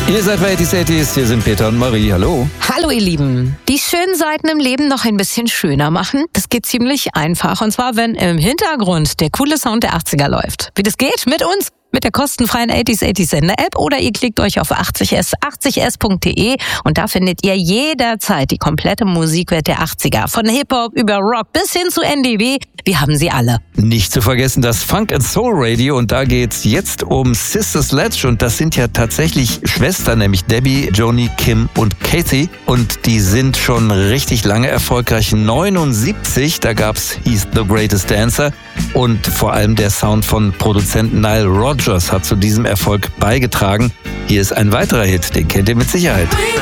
Ihr seid bei 80s, hier sind Peter und Marie. Hallo. Hallo ihr Lieben. Die schönen Seiten im Leben noch ein bisschen schöner machen, das geht ziemlich einfach. Und zwar, wenn im Hintergrund der coole Sound der 80er läuft. Wie das geht? Mit uns, mit der kostenfreien 80s Sender-App, oder ihr klickt euch auf 80s, 80s.de und da findet ihr jederzeit die komplette Musikwelt der 80er. Von Hip-Hop über Rock bis hin zu NDW. Wir haben sie alle. Nicht zu vergessen das Funk and Soul Radio, und da geht's jetzt um Sister Sledge, und das sind ja tatsächlich Schwestern, nämlich Debbie, Joni, Kim und Kathy, und die sind schon richtig lange erfolgreich. 79, da gab's He's the Greatest Dancer, und vor allem der Sound von Produzenten Nile Rodgers hat zu diesem Erfolg beigetragen. Hier ist ein weiterer Hit, den kennt ihr mit Sicherheit.